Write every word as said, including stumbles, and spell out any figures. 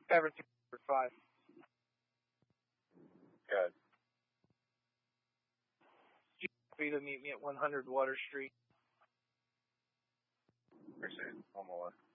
Everton five. Good. Happy to meet me at one hundred Water Street. Appreciate it. One more.